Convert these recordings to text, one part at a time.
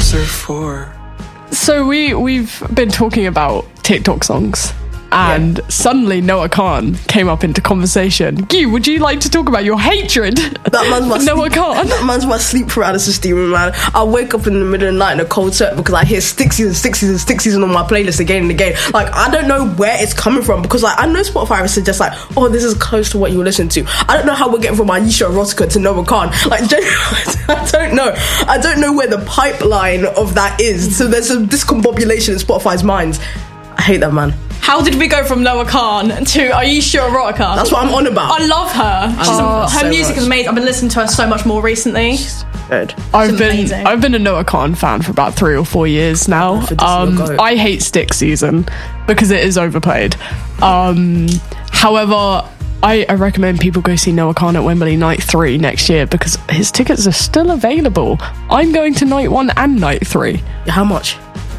closer for. So we've been talking about TikTok songs, and suddenly Noah Khan came up into conversation. Guy, would you like to talk about your hatred That man's my Noah Khan? That man's my sleep paralysis demon, man. I wake up in the middle of the night in a cold sweat because I hear Stixies on my playlist again and again. Like, I don't know where it's coming from, because like I know Spotify suggests like, oh, this is close to what you listen to. I don't know how we're getting from Aisha Erotica to Noah Khan. Like, I don't know. I don't know where the pipeline of that is. So there's a discombobulation in Spotify's minds. I hate that, man. How did we go from Noah Khan to Aisha Erotica? That's what I'm on about. I love her. Her so music much. is amazing. I've been listening to her so much more recently. Good. I've amazing. been a Noah Khan fan for about 3 or 4 years now. For this logo. I hate Stick Season because it is overplayed. However, I recommend people go see Noah Khan at Wembley Night 3 next year because his tickets are still available. I'm going to Night 1 and Night 3. How much?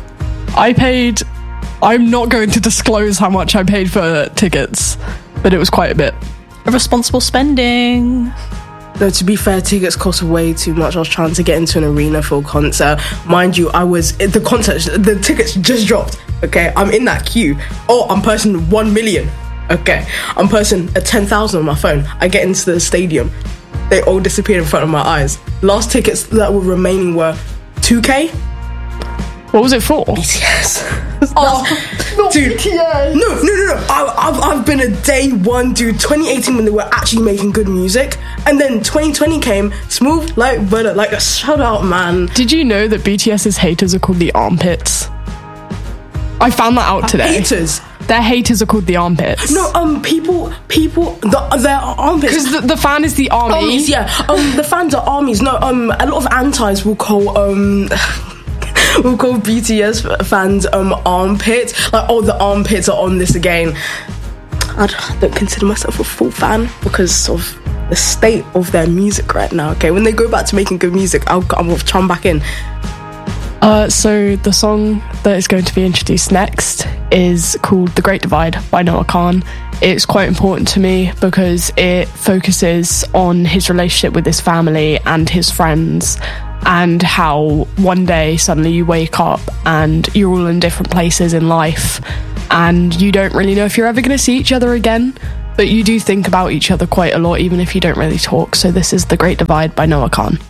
I'm not going to disclose how much I paid for tickets, but it was quite a bit. Responsible spending. No, to be fair, tickets cost way too much. I was trying to get into an arena for a concert. Mind you, the tickets just dropped. Okay, I'm in that queue. Oh, I'm pressing 1 million. Okay, I'm pressing a 10,000 on my phone. I get into the stadium. They all disappeared in front of my eyes. Last tickets that were remaining were 2K. What was it for? BTS. Oh, Dude, no. I've been a day one, dude. 2018 when they were actually making good music, and then 2020 came smooth like butter. Like, shout out, man. Did you know that BTS's haters are called the armpits? I found that out today. Haters. Their haters are called the armpits. No, their armpits. Because the fan is the army. Armies, yeah. The fans are armies. No, a lot of antis will call we'll call BTS fans armpits. Like, oh, the armpits are on this again. I don't consider myself a full fan because of the state of their music right now. Okay, when they go back to making good music, I'll chum back in. So the song that is going to be introduced next is called The Great Divide by Noah Khan. It's quite important to me because it focuses on his relationship with his family and his friends, and how one day suddenly you wake up and you're all in different places in life and you don't really know if you're ever going to see each other again, but you do think about each other quite a lot even if you don't really talk. So this is The Great Divide by Noah Khan.